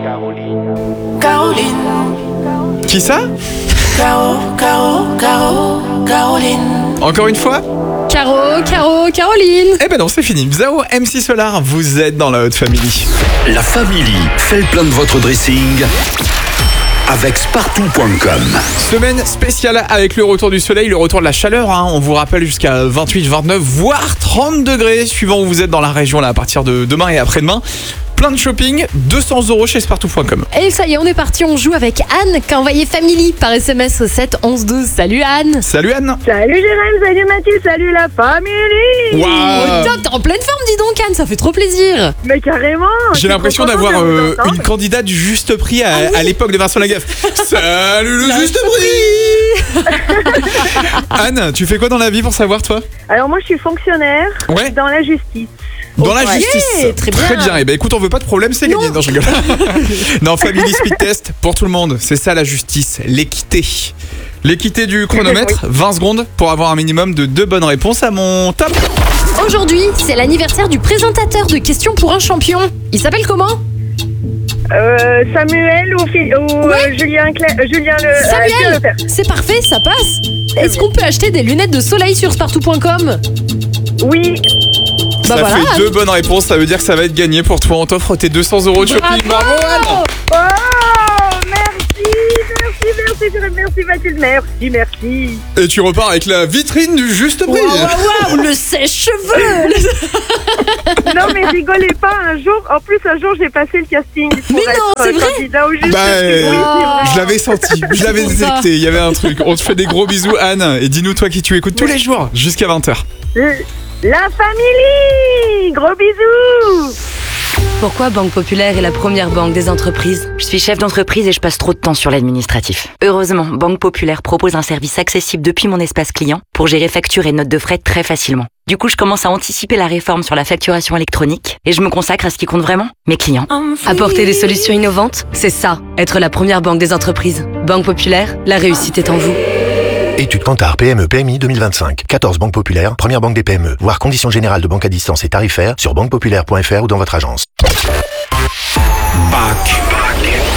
Caroline. Qui ça? Caroline. Encore une fois? Caroline. Eh ben non, c'est fini. Zao, MC Solar, vous êtes dans la Haute Family. La Family fait le plein de votre dressing avec Spartou.com. Semaine spéciale avec le retour du soleil, le retour de la chaleur. On vous rappelle jusqu'à 28, 29, voire 30 degrés, suivant où vous êtes dans la région là, à partir de demain et après-demain. Plein de shopping, 200 € chez Spartou.com. Et ça y est, on est parti, on joue avec Anne qui a envoyé Family par SMS au 7 11 12. Salut Anne. Salut Anne. Salut Jérém, salut Mathilde, salut la famille. Waouh. Au top, t'es en pleine forme, dis donc Anne, ça fait trop plaisir. Mais carrément. J'ai l'impression d'avoir une candidate du juste prix à l'époque de Vincent Lagaffe. Salut le juste prix. Anne, tu fais quoi dans la vie pour savoir toi? Alors moi je suis fonctionnaire Ouais. dans la justice. Dans la Ok, justice. très bien. Eh ben écoute, on veut pas de problème, c'est gagné. Non, je rigole. Non, Family Speed Test pour tout le monde. C'est ça la justice, l'équité. L'équité du chronomètre, 20 secondes pour avoir un minimum de 2 bonnes réponses à mon top. Aujourd'hui, c'est l'anniversaire du présentateur de Questions pour un champion. Il s'appelle comment? Samuel ou Julien le Samuel. Lepers. C'est parfait, ça passe. Est-ce qu'on peut acheter des lunettes de soleil sur Spartou.com? Oui. Bah Ça voilà, fait 2 bonnes réponses, ça veut dire que ça va être gagné pour toi. On t'offre tes 200 € de shopping. Bravo Anne. Oh, merci Jérém, merci Mathilde, merci. Et tu repars avec la vitrine du juste prix. Waouh, le sèche-cheveux. Non mais rigolez pas, un jour j'ai passé le casting pour Mais être non, c'est vrai. candidat au juste Bah, prix. Oui, c'est vrai. je l'avais senti, je l'avais C'est pour ça. détecté, il y avait un truc. On te fait des gros bisous Anne, et dis-nous toi qui tu écoutes tous les jours jusqu'à 20h. La famille, gros bisous. Pourquoi Banque Populaire est la première banque des entreprises? Je suis chef d'entreprise et je passe trop de temps sur l'administratif. Heureusement, Banque Populaire propose un service accessible depuis mon espace client pour gérer factures et notes de frais très facilement. Du coup, je commence à anticiper la réforme sur la facturation électronique et je me consacre à ce qui compte vraiment, mes clients. Apporter des solutions innovantes, c'est ça, être la première banque des entreprises. Banque Populaire, la réussite est en vous. Étude Kantar PME PMI 2025. 14 banques populaires, première banque des PME. Voir conditions générales de banque à distance et tarifaires sur banquepopulaire.fr ou dans votre agence. Back